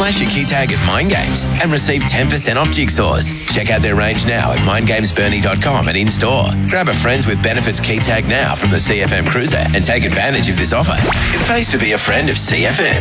flash your key tag at Mind Games and receive 10% off jigsaws. Check out their range now at mindgamesburnie.com and in-store. Grab a Friends with Benefits key tag now from the CFM Cruiser and take advantage of this offer. It pays to be a friend of CFM.